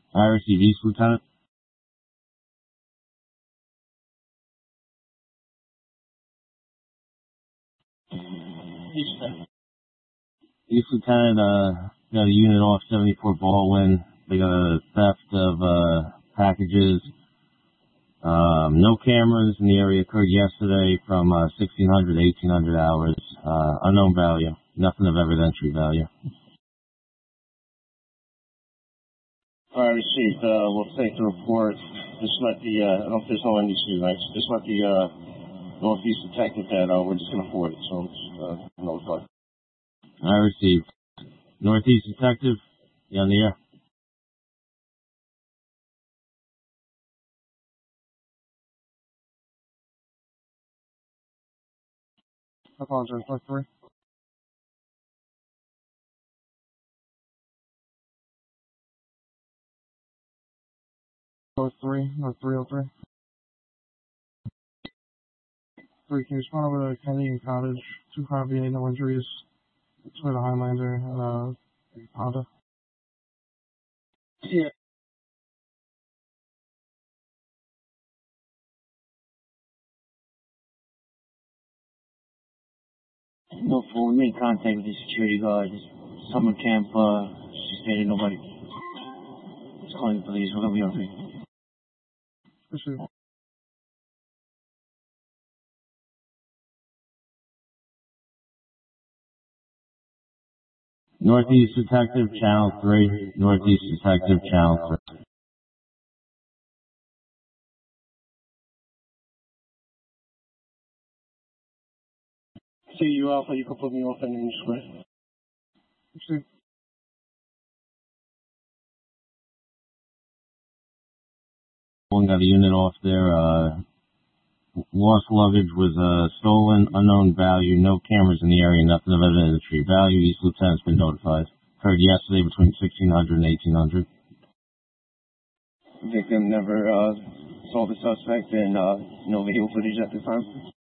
I received East Lieutenant. East Lieutenant, got a unit off 74 Baldwin. They got a theft of packages. No cameras in the area occurred yesterday from 1600 to 1800 hours. Unknown value. Nothing of evidentiary value. I received. We'll take the report. Just let the, I don't know if there's no NBC, right? Just let the Northeast detective that we're just going to forward it, so just notify. I received. Northeast detective, you on the air? I apologize, North 3. North 303. 3, can you respond over to Kennedy Cottage? 2 car VA, no injuries. Toyota Highlander and Honda. Yeah. No, we made contact with the security guard. Summer camp, she stated nobody. Just calling the police. We're going to be okay. Appreciate it. Northeast detective, channel 3. Northeast detective, channel 3. See you, Alpha. You can put me off in the square. Appreciate it. One got a unit off there. Lost luggage was stolen, unknown value, no cameras in the area, nothing of evidentiary value. East Lieutenant's been notified. Occurred yesterday between 1600 and 1800. Victim never saw the suspect and no video footage at the time.